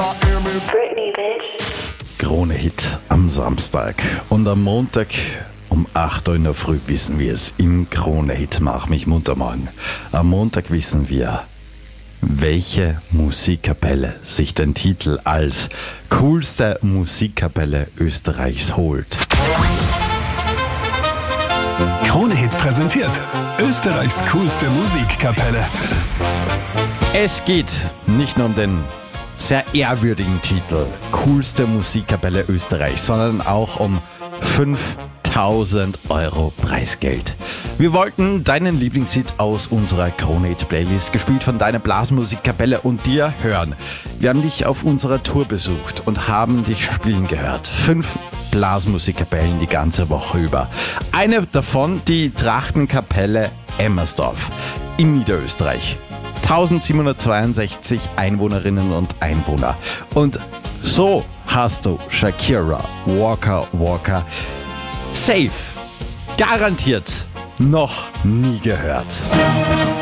Britney, bitch. Krone-Hit am Samstag. Und am Montag um 8 Uhr in der Früh wissen wir es im Krone-Hit Mach mich munter morgen. Am Montag wissen wir, welche Musikkapelle sich den Titel als coolste Musikkapelle Österreichs holt. Krone-Hit präsentiert Österreichs coolste Musikkapelle. Es geht nicht nur um den sehr ehrwürdigen Titel coolste Musikkapelle Österreichs, sondern auch um 5.000 Euro Preisgeld. Wir wollten deinen Lieblingshit aus unserer Krone-Hit-Playlist, gespielt von deiner Blasmusikkapelle und dir, hören. Wir haben dich auf unserer Tour besucht und haben dich spielen gehört. 5 Blasmusikkapellen die ganze Woche über. Eine davon die Trachtenkapelle Emmersdorf in Niederösterreich. 1762 Einwohnerinnen und Einwohner. Und so hast du Shakira, Walker, Walker, safe, garantiert noch nie gehört.